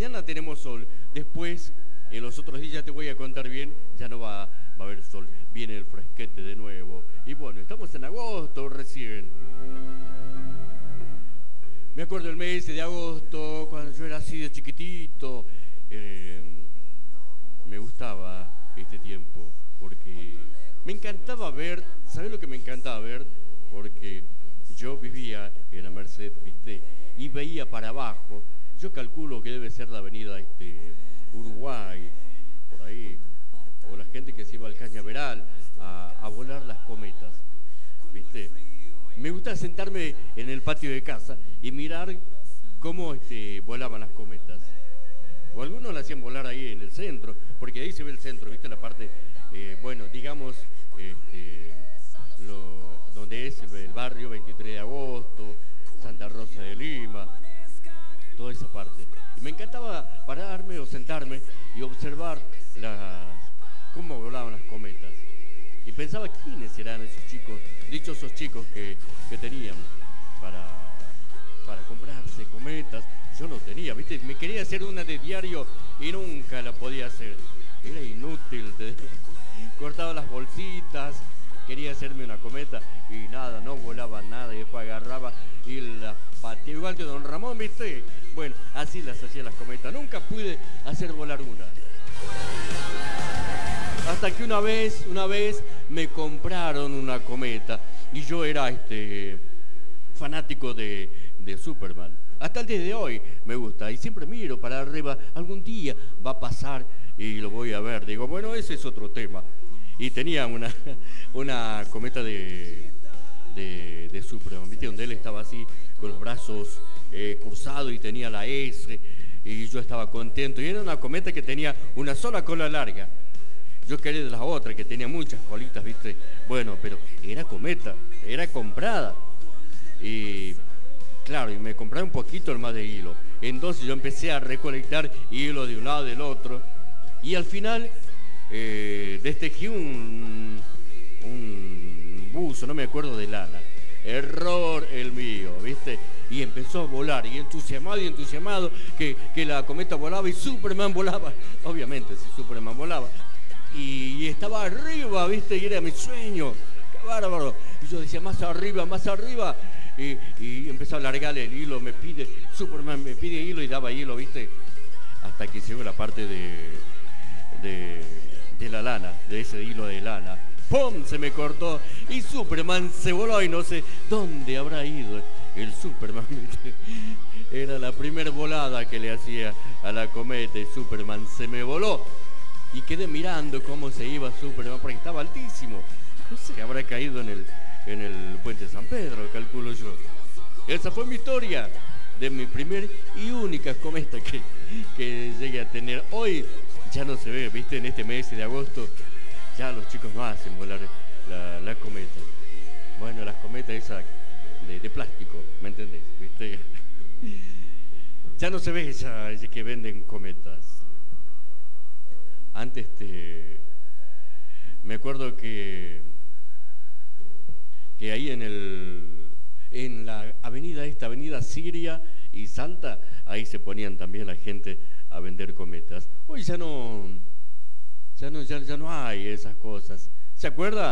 mañana tenemos sol, después en los otros días, ya te voy a contar bien, ya no va a haber sol, viene el fresquete de nuevo. Y bueno, estamos en agosto recién. Me acuerdo el mes de agosto, cuando yo era así de chiquitito, me gustaba este tiempo, porque me encantaba ver, ¿sabes lo que me encantaba ver? Porque yo vivía en la Merced, ¿viste? Y veía para abajo, yo calculo que debe ser la avenida Uruguay, por ahí, o la gente que se iba al Cañaveral a volar las cometas, ¿viste? Me gustaba sentarme en el patio de casa y mirar cómo volaban las cometas. O algunos la hacían volar ahí en el centro, porque ahí se ve el centro, ¿viste? La parte, bueno, digamos, donde es el barrio 23 de agosto, Santa Rosa de Lima, toda esa parte. Y me encantaba pararme o sentarme y observar cómo volaban las cometas. Y pensaba quiénes eran esos chicos, dichosos chicos que tenían para comprarse cometas. Yo no tenía, ¿viste? Me quería hacer una de diario y nunca la podía hacer. Era inútil. Cortaba las bolsitas, quería hacerme una cometa y nada, no volaba nada. Y después agarraba y las pateaba, igual que Don Ramón, ¿viste? Bueno, así las hacía las cometas. Nunca pude hacer volar una. Hasta que una vez me compraron una cometa y yo era fanático de Superman. Hasta el día de hoy me gusta y siempre miro para arriba, algún día va a pasar y lo voy a ver. Digo, bueno, ese es otro tema. Y tenía una cometa de Superman, ¿viste? Donde él estaba así con los brazos cruzados y tenía la S y yo estaba contento. Y era una cometa que tenía una sola cola larga. Yo quería de las otras que tenía muchas colitas, ¿viste? Bueno, pero era cometa, era comprada. Y claro, y me compré un poquito más de hilo. Entonces yo empecé a recolectar hilo de un lado del otro. Y al final destejí un buzo, no me acuerdo de lana. Error el mío, ¿viste? Y empezó a volar, y entusiasmado que la cometa volaba y Superman volaba. Obviamente, si Superman volaba. Y estaba arriba, ¿viste? Y era mi sueño. ¡Qué bárbaro! Y yo decía, más arriba, más arriba. Y empezó a alargarle el hilo, Superman me pide hilo y daba hilo, ¿viste? Hasta que llegó la parte de la lana, de ese hilo de lana. ¡Pum! Se me cortó y Superman se voló y no sé dónde habrá ido el Superman. Era la primera volada que le hacía a la cometa y Superman se me voló. Y quedé mirando cómo se iba Superman, porque estaba altísimo. No sé, habrá caído en el puente de San Pedro, calculo yo. Esa fue mi historia de mi primer y única cometa que llegué a tener. Hoy ya no se ve, ¿viste? En este mes de agosto ya los chicos no hacen volar la cometa. Bueno, las cometas esas de plástico, ¿me entendés? ¿Viste? Ya no se ve esa que venden cometas. Antes me acuerdo que ahí en la avenida Siria y Salta, ahí se ponían también la gente a vender cometas. Hoy ya no hay esas cosas. ¿Se acuerda?